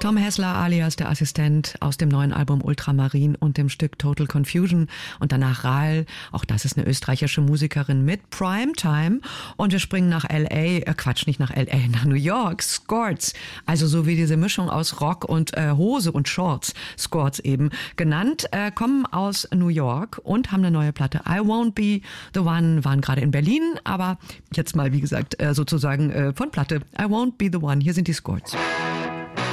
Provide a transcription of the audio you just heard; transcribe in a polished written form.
Tom Hessler alias der Assistent aus dem neuen Album Ultramarin und dem Stück Total Confusion und danach Rahl, auch das ist eine österreichische Musikerin mit Primetime und wir springen nach nicht nach L.A., nach New York, Scorts, also so wie diese Mischung aus Rock und Hose und Shorts, Scorts eben genannt, kommen aus New York und haben eine neue Platte. I Won't Be The One, waren gerade in Berlin, aber jetzt mal wie gesagt sozusagen von Platte I Won't Be The One, hier sind die Scorts.